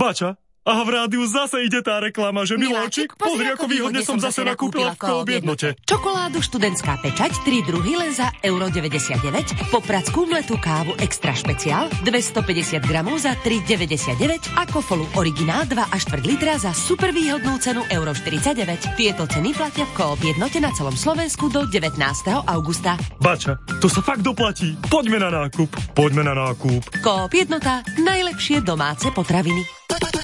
Bača, a v rádiu zase ide tá reklama, že Miláčik, pozri, ako výhodne som zase nakúpila v Coop Jednote. Čokoládu študentská pečať 3 druhy len za €1,99, poprackú mletú kávu extra špeciál 250 gramov za 3,99 a Kofolu originál 2,4 litra za super výhodnú cenu €49. Tieto ceny platia v Coop Jednote na celom Slovensku do 19. augusta. Bača, to sa fakt doplatí. Poďme na nákup. Coop Jednota, najlepšie domáce potraviny.